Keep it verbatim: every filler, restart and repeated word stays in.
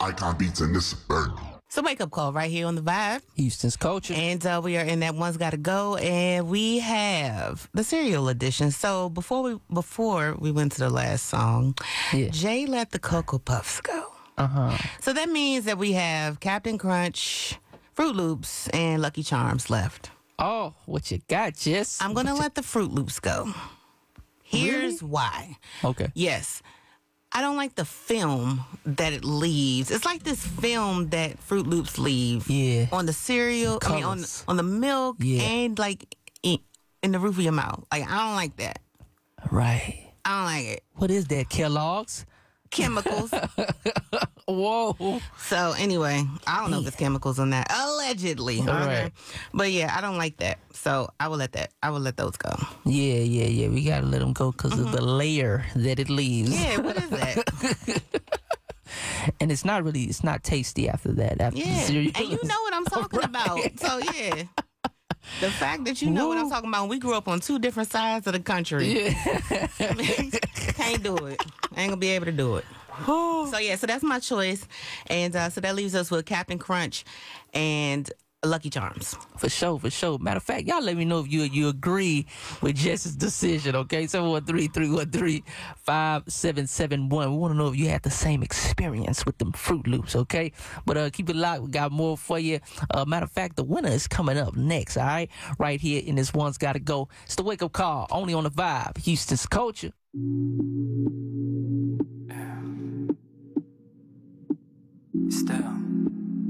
Icon Beats and this burn. So wake up call right here on the Vibe. Houston's culture. And uh, we are in that One's Gotta Go, and we have the cereal edition. So before we before we went to the last song, Yeah. Jay let the Cocoa Puffs go. Uh-huh. So that means that we have Captain Crunch, Fruit Loops, and Lucky Charms left. Oh, what you got, Jess? I'm gonna let the Fruit Loops go. Here's Really? why. Okay. Yes. I don't like the film that it leaves. It's like this film that Fruit Loops leave Yeah. on the cereal, I mean, on Colors. on the milk, Yeah. and like in, in the roof of your mouth. Like, I don't like that. Right. I don't like it. What is that, Kellogg's? Chemicals. Whoa. So anyway, I don't know if it's chemicals on that. Allegedly. Okay? Right. But yeah, I don't like that. So I will let that. I will let those go. Yeah, yeah, yeah. We got to let them go because of the layer that it leaves. Yeah, what is that? And it's not really, it's not tasty after that. After the Yeah. cereal. And you know what I'm talking Right. about. So yeah. The fact that you know what I'm talking about, we grew up on two different sides of the country. Yeah. Can't do it. Ain't gonna be able to do it. So yeah, so that's my choice. And uh, so that leaves us with Captain Crunch and Lucky Charms. For sure, for sure. Matter of fact, y'all let me know if you you agree with Jess's decision, okay? seven one three, three one three, five seven seven one. We want to know if you had the same experience with them Fruit Loops, okay? But uh, keep it locked. We got more for you. Uh, matter of fact, the winner is coming up next, all right? Right here in this One's Gotta Go. It's the Wake Up Call, only on the Vibe, Houston's culture. Still.